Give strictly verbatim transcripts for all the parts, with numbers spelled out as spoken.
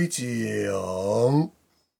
讲。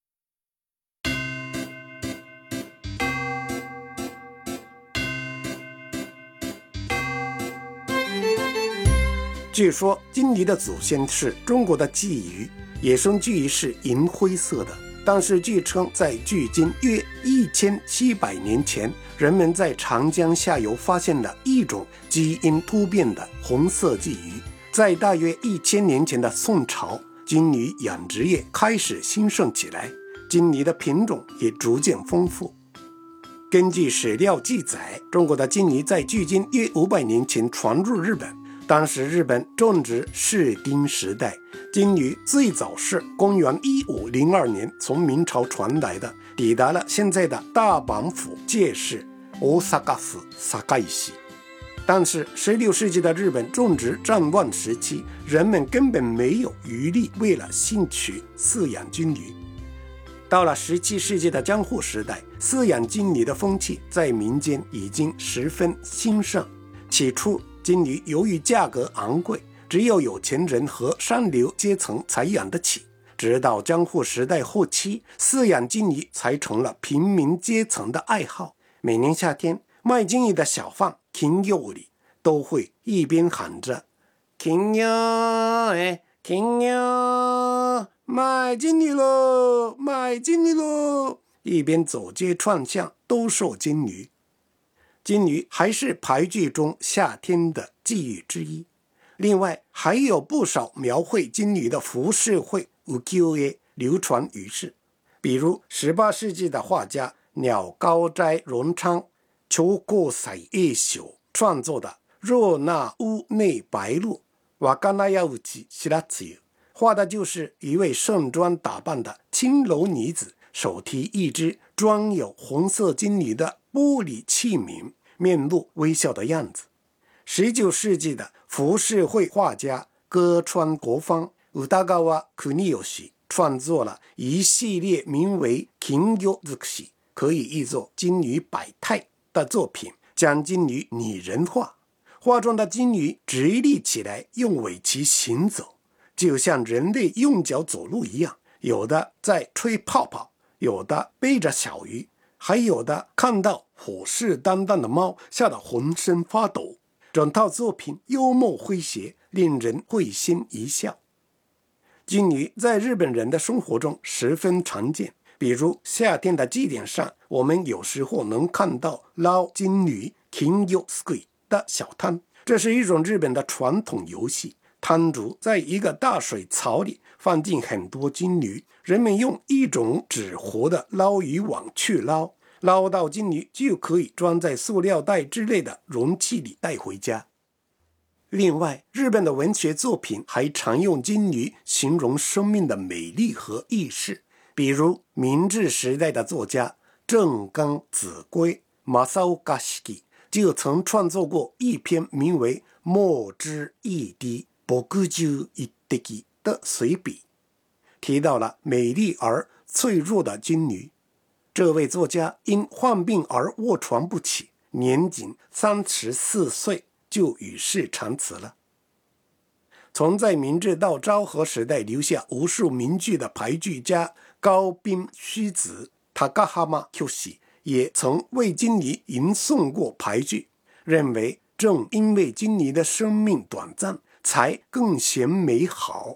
据说金鱼的祖先是中国的鲫鱼，野生鲫鱼是银灰色的，但是据称在距今约一千七百年前，人们在长江下游发现了一种基因突变的红色鲫鱼。在大约一千年前的宋朝，金鱼养殖业开始兴盛起来，金鱼的品种也逐渐丰富。根据史料记载，中国的金鱼在距今约五百年前传入日本。当时日本种植室町时代，金鱼最早是公元一五零二年从明朝传来的，抵达了现在的大阪府界市大阪市堺市。但是十六世纪的日本种植战乱时期，人们根本没有余力为了兴趣饲养金鱼。到了十七世纪的江户时代，饲养金鱼的风气在民间已经十分兴盛。起初金鱼由于价格昂贵，只有有钱人和上流阶层才养得起。直到江户时代后期，饲养金鱼才成了平民阶层的爱好。每年夏天，卖金鱼的小贩金友里都会一边喊着金鱼哎金鱼卖金鱼咯卖金鱼咯，一边走街串巷兜售金鱼。金鱼还是俳句中夏天的寄语之一。另外还有不少描绘金鱼的浮世绘浮世絵流传于世，比如十八世纪的画家鸟高斋荣昌秋过彩夜宿创作的若那屋内白鹭わかなやうちしらつゆ，画的就是一位盛装打扮的青楼女子，手提一只装有红色金鱼的玻璃器皿，面露微笑的样子。十九世纪的浮世绘画家歌川国芳宇田川邦吉创作了一系列名为金魚尽くし，可以译作金鱼百态的作品，将金鱼拟人化。画中的金鱼直立起来，用尾鳍行走，就像人类用脚走路一样，有的在吹泡泡，有的背着小鱼，还有的看到虎视眈眈的猫吓得浑身发抖。整套作品幽默诙谐，令人会心一笑。金鱼在日本人的生活中十分常见，比如夏天的祭典上，我们有时候能看到捞金鱼金魚すくい的小摊，这是一种日本的传统游戏。摊主在一个大水槽里放进很多金鱼，人们用一种纸活的捞鱼网去捞，捞到金鱼就可以装在塑料袋之类的容器里带回家。另外，日本的文学作品还常用金鱼形容生命的美丽和意识，比如明治时代的作家正冈子规正岡式就曾创作过一篇名为《墨汁一滴墨汁一滴》的随笔，提到了美丽而脆弱的金鱼。这位作家因患病而卧床不起，年仅三十四岁就与世长辞了。从在明治到昭和时代留下无数名句的俳句家高滨虚子高浜久喜也曾为金鱼吟诵过俳句，认为正因为金鱼的生命短暂，才更显美好。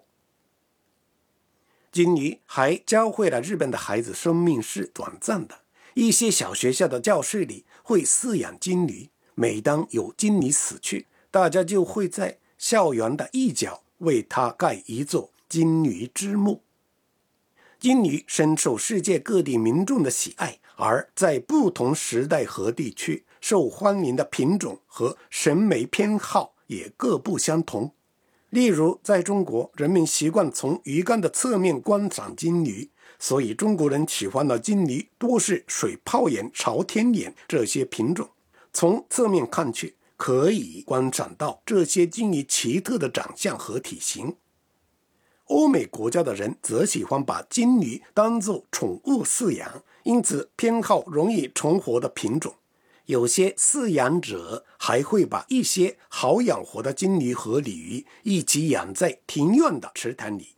金鱼还教会了日本的孩子生命是短暂的，一些小学校的教室里会饲养金鱼，每当有金鱼死去，大家就会在校园的一角为它盖一座金鱼之墓。金鱼深受世界各地民众的喜爱，而在不同时代和地区受欢迎的品种和审美偏好也各不相同。例如在中国，人们习惯从鱼竿的侧面观赏金鱼，所以中国人喜欢的金鱼多是水泡眼、朝天眼这些品种。从侧面看去，可以观赏到这些金鱼奇特的长相和体型。欧美国家的人则喜欢把金鱼当作宠物饲养，因此偏好容易存活的品种。有些饲养者还会把一些好养活的金鱼和鲤鱼一起养在庭院的池塘里，